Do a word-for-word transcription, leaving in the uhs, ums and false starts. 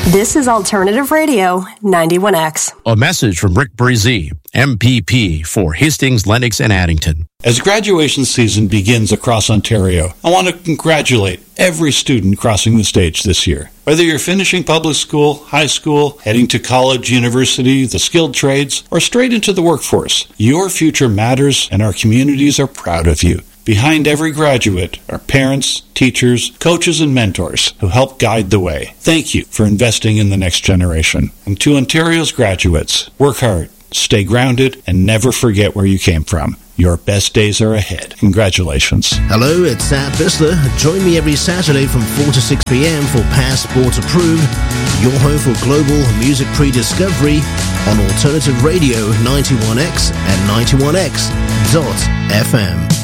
This is Alternative Radio ninety-one X. A message from Rick Brizee, M P P for Hastings, Lennox, and Addington. As graduation season begins across Ontario, I want to congratulate every student crossing the stage this year. Whether you're finishing public school, high school, heading to college, university, the skilled trades, or straight into the workforce, your future matters and our communities are proud of you. Behind every graduate are parents, teachers, coaches, and mentors who help guide the way. Thank you for investing in the next generation. And to Ontario's graduates, work hard, stay grounded, and never forget where you came from. Your best days are ahead. Congratulations. Hello, it's Sam Bisler. Join me every Saturday from four to six p.m. for Passport Approved, your home for global music pre-discovery on Alternative Radio ninety-one X and ninety-one X dot F M.